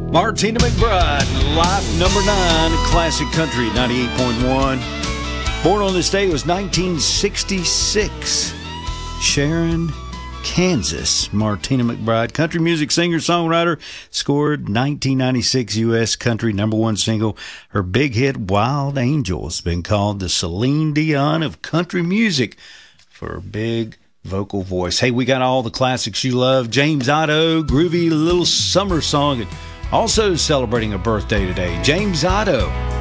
Martina McBride, Life Number 9, Classic Country 98.1. Born on this day was 1966. Sharon, Kansas. Martina McBride, country music singer-songwriter, scored 1996 U.S. country #1 single. Her big hit, Wild Angel, has been called the Celine Dion of country music for her big vocal voice. Hey, we got all the classics you love. James Otto, groovy little summer song, and also celebrating a birthday today. James Otto.